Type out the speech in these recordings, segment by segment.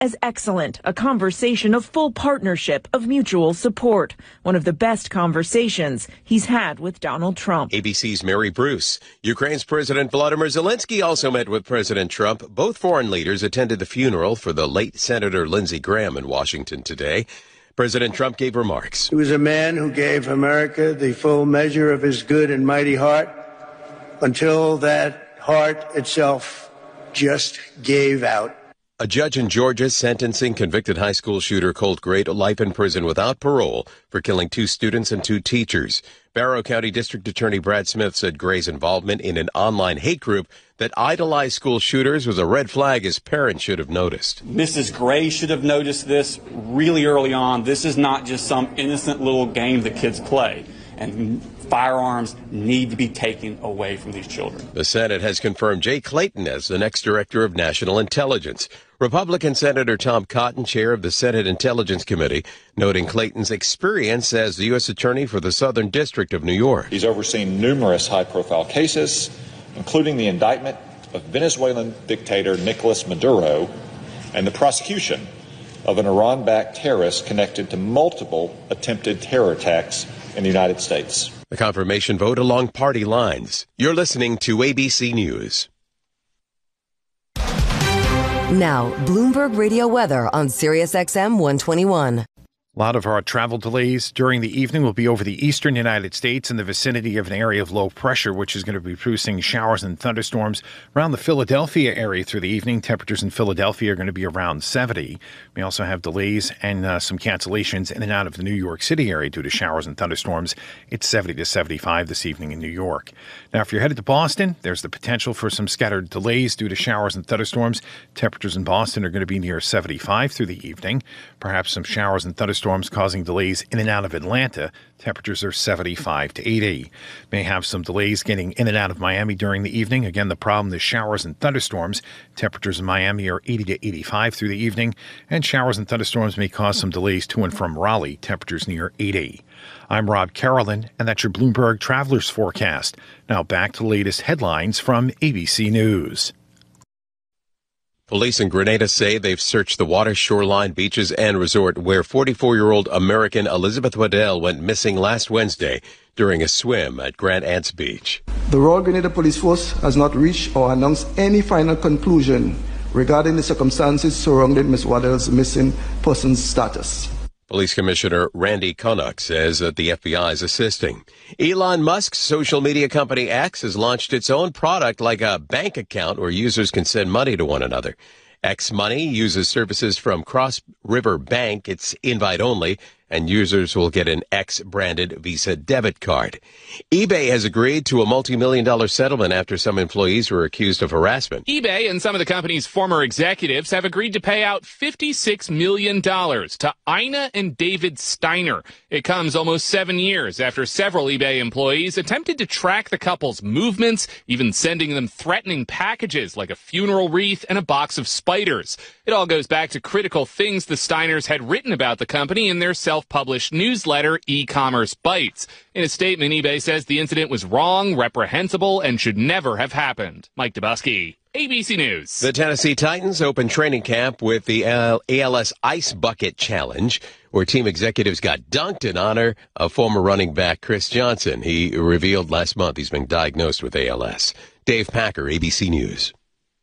as excellent, a conversation of full partnership, of mutual support. One of the best conversations he's had with Donald Trump. ABC's Mary Bruce. Ukraine's President Volodymyr Zelensky also met with President Trump. Both foreign leaders attended the funeral for the late Senator Lindsey Graham in Washington today. President Trump gave remarks. He was a man who gave America the full measure of his good and mighty heart until that heart itself just gave out. A judge in Georgia sentencing convicted high school shooter Colt Gray to life in prison without parole for killing 2 students and 2 teachers. Barrow County District Attorney Brad Smith said Gray's involvement in an online hate group that idolized school shooters was a red flag his parents should have noticed. Mrs. Gray should have noticed this really early on. This is not just some innocent little game that kids play. And firearms need to be taken away from these children. The Senate has confirmed Jay Clayton as the next Director of National Intelligence. Republican Senator Tom Cotton, chair of the Senate Intelligence Committee, noting Clayton's experience as the U.S. Attorney for the Southern District of New York. He's overseen numerous high-profile cases, including the indictment of Venezuelan dictator Nicolas Maduro and the prosecution of an Iran-backed terrorist connected to multiple attempted terror attacks in the United States. The confirmation vote along party lines. You're listening to ABC News. Now, Bloomberg Radio weather on Sirius XM 121. A lot of our travel delays during the evening will be over the eastern United States in the vicinity of an area of low pressure, which is going to be producing showers and thunderstorms around the Philadelphia area through the evening. Temperatures in Philadelphia are going to be around 70. We also have delays and some cancellations in and out of the New York City area due to showers and thunderstorms. It's 70 to 75 this evening in New York. Now, if you're headed to Boston, there's the potential for some scattered delays due to showers and thunderstorms. Temperatures in Boston are going to be near 75 through the evening. Perhaps some showers and thunderstorms causing delays in and out of Atlanta. Temperatures are 75 to 80. May have some delays getting in and out of Miami during the evening. Again, the problem, the showers and thunderstorms. Temperatures in Miami are 80 to 85 through the evening. And showers and thunderstorms may cause some delays to and from Raleigh. Temperatures near 80. I'm Rob Carolyn, and that's your Bloomberg Travelers Forecast. Now back to the latest headlines from ABC News. Police in Grenada say they've searched the water, shoreline, beaches, and resort where 44-year-old American Elizabeth Waddell went missing last Wednesday during a swim at Grand Anse Beach. The Royal Grenada Police Force has not reached or announced any final conclusion regarding the circumstances surrounding Ms. Waddell's missing persons status. Police Commissioner Randy Connick says that the FBI is assisting. Elon Musk's social media company X has launched its own product like a bank account where users can send money to one another. X Money uses services from Cross River Bank. It's invite only, and users will get an X-branded Visa debit card. eBay has agreed to a multi-million-dollar settlement after some employees were accused of harassment. eBay and some of the company's former executives have agreed to pay out $56 million to Ina and David Steiner. It comes almost 7 years after several eBay employees attempted to track the couple's movements, even sending them threatening packages like a funeral wreath and a box of spiders. It all goes back to critical things the Steiners had written about the company in their self-published newsletter, E-Commerce Bites. In a statement, eBay says the incident was wrong, reprehensible, and should never have happened. Mike Dubusky, ABC News. The Tennessee Titans opened training camp with the ALS Ice Bucket Challenge, where team executives got dunked in honor of former running back Chris Johnson. He revealed last month he's been diagnosed with ALS. Dave Packer, ABC News.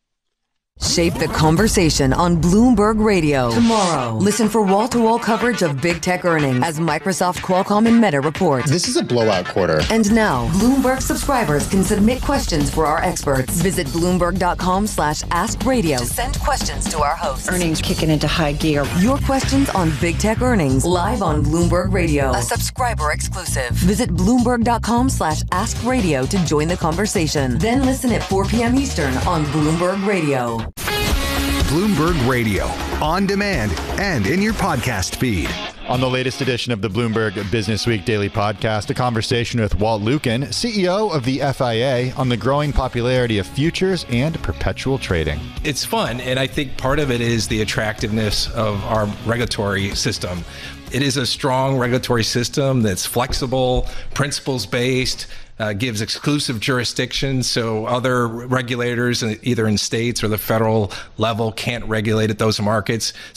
Shape the conversation on Bloomberg Radio. Tomorrow, listen for wall-to-wall coverage of big tech earnings as Microsoft, Qualcomm, and Meta report. This is a blowout quarter. And now, Bloomberg subscribers can submit questions for our experts. Visit Bloomberg.com/AskRadio to send questions to our hosts. Earnings kicking into high gear. Your questions on big tech earnings live on Bloomberg Radio. A subscriber exclusive. Visit Bloomberg.com/AskRadio to join the conversation. Then listen at 4 p.m. Eastern on Bloomberg Radio. Bloomberg Radio, on demand and in your podcast feed. On the latest edition of the Bloomberg Business Week Daily Podcast, a conversation with Walt Lukin, CEO of the FIA, on the growing popularity of futures and perpetual trading. It's fun, and I think part of it is the attractiveness of our regulatory system. It is a strong regulatory system that's flexible, principles-based, gives exclusive jurisdiction, so other regulators, either in states or the federal level, can't regulate at those markets.